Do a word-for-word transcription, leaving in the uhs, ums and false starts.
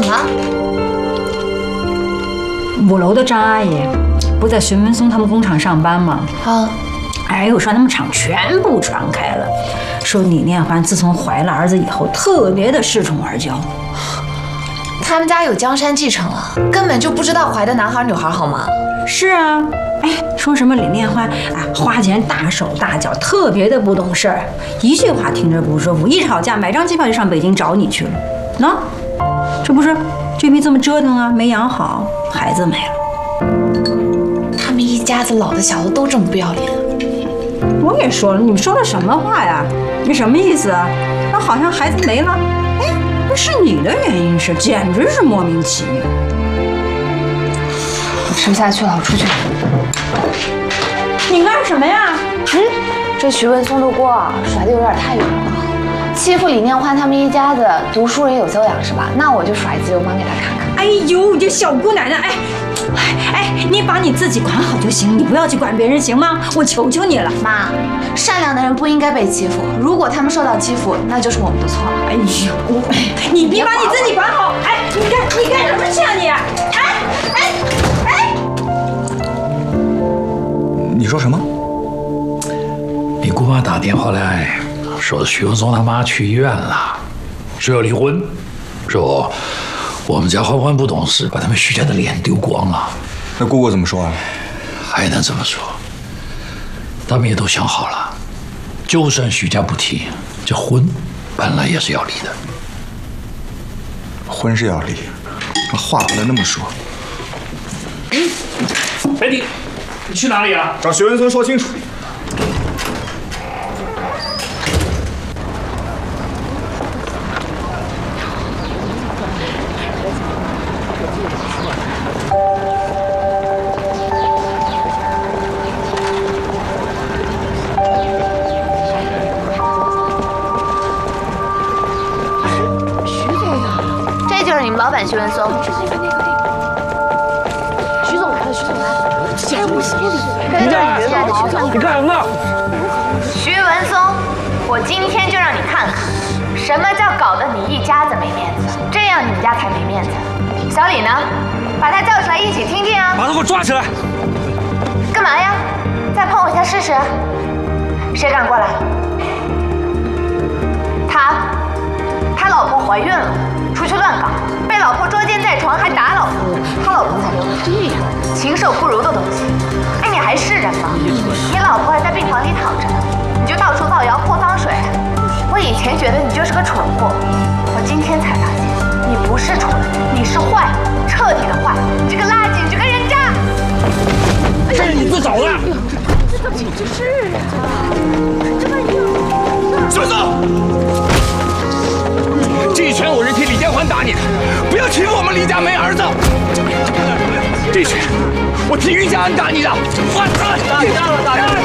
了？ 五楼的张阿姨不在徐文松他们工厂上班吗？ 啊。 哎呦，说他们厂全部传开了，说李念欢自从怀了儿子以后，特别的恃宠而骄。 他们家有江山继承了，根本就不知道怀的男孩女孩好吗？ 是啊，哎，说什么李念欢啊，花钱大手大脚，特别的不懂事儿，一句话听着不舒服，一吵架买张机票就上北京找你去了。那，这不是这逼这么折腾啊，没养好，孩子没了。 他们一家子老的小的都这么不要脸。 我也说了，你们说的什么话呀？你什么意思啊？那好像孩子没了，哎，那是你的原因是，简直是莫名其妙。 我吃不下去了，我出去。 你干什么呀？ 嗯，这徐文松的锅啊，甩的有点太远了。欺负李念欢他们一家子，读书人有修养是吧？那我就耍一次流氓给他看看。 哎呦，你这小姑奶奶，哎。哎，你把你自己管好就行，你不要去管别人，行吗？我求求你了， 妈，善良的人不应该被欺负。如果他们受到欺负，那就是我们的错了。 哎呦，你你把你自己管好。哎，你干你干什么去啊你？哎哎哎！ 你说什么？ 你姑妈打电话来，说徐文松他妈去医院了，说要离婚，说。我们家欢欢不懂事，把他们徐家的脸丢光了。 那姑姑怎么说啊？ 还能怎么说？他们也都想好了，就算徐家不提，这婚本来也是要离的。 婚是要离，那话不能那么说。 哎你，你去哪里啊？ 找徐文松说清楚。 老板徐文松，徐总来了，徐总来了，哎，我这就是你亲爱的徐总。 你干什么？ 徐文松，我今天就让你看看，什么叫搞得你一家子没面子，这样你们家才没面子。小李呢？把他叫出来一起听听啊！ 把他给我抓起来！ 干嘛呀？再碰我一下试试？谁敢过来？他，他老婆怀孕了，出去乱搞。被老婆捉奸在床，还打老婆，他老婆才留着。对呀，禽兽不如的东西！哎，你还是人吗？你老婆还在病房里躺着呢，你就到处造谣泼脏水。我以前觉得你就是个蠢货，我今天才发现你不是蠢，你是坏，彻底的坏。你这个垃圾，你这个人渣！ 这是你自找的。 这怎么回事啊？这玩意儿！ 孙总。这一拳我是替李建欢打你的，不要欺负我们李家没儿子。这一拳我替于家安打你的，我操！打架了，打架了！